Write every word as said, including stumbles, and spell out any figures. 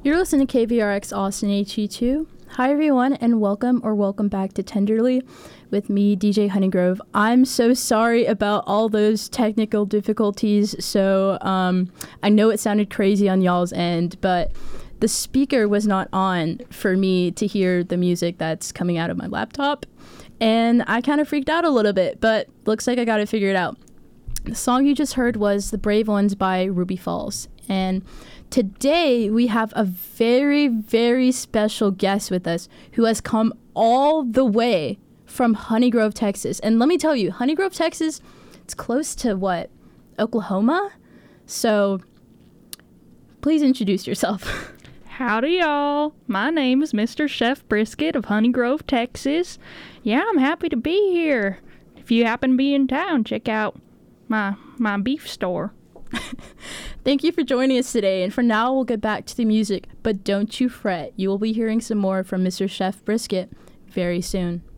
You're listening to K V R X Austin H E two. Hi everyone, and welcome or welcome back to Tenderly with me, D J Honeygrove. I'm so sorry about all those technical difficulties. So um, I know it sounded crazy on y'all's end, but the speaker was not on for me to hear the music that's coming out of my laptop. And I kind of freaked out a little bit, but looks like I got it figured out. The song you just heard was The Brave Ones by Ruby Falls. And today we have a very, very special guest with us who has come all the way from Honeygrove, Texas. And let me tell you, Honeygrove, Texas, it's close to what? Oklahoma? So please introduce yourself. Howdy, y'all. My name is Mister Chef Brisket of Honeygrove, Texas. Yeah, I'm happy to be here. If you happen to be in town, check out my my beef store. Thank you for joining us today, and for now we'll get back to the music, but don't you fret, you will be hearing some more from Mister Chef Brisket very soon.